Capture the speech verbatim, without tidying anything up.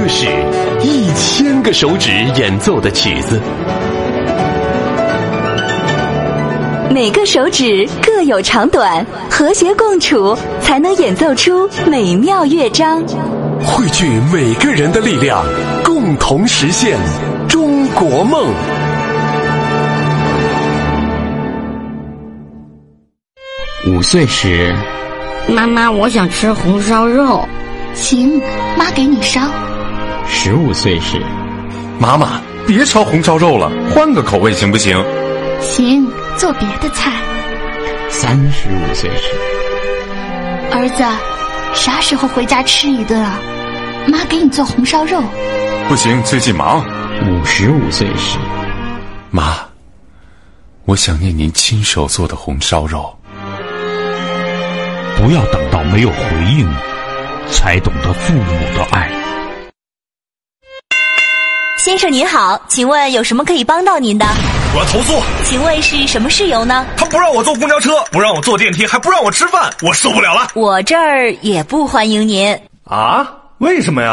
个史，一千个手指演奏的曲子。 每个手指各有长短，和谐共处，才能演奏出美妙乐章。 汇聚每个人的力量，共同实现中国梦。 五岁时， 妈妈，我想吃红烧肉。 行，妈给你烧。 十五岁时， 妈妈，别烧红烧肉了，换个口味行不行？ 行，做别的菜。 三十五岁时， 儿子，啥时候回家吃一顿啊？妈给你做红烧肉。 不行，最近忙。 五十五岁时， 妈，我想念您亲手做的红烧肉。 不要等到没有回应，才懂得父母的爱。 先生您好，请问有什么可以帮到您的？ 我要投诉。 请问是什么事由呢？ 他不让我坐公交车，不让我坐电梯，还不让我吃饭，我受不了了。 我这儿也不欢迎您。 啊？为什么呀？